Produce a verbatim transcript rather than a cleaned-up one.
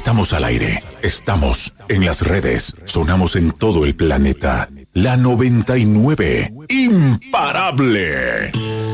Estamos al aire, estamos en las redes, sonamos en todo el planeta. La noventa y nueve, imparable.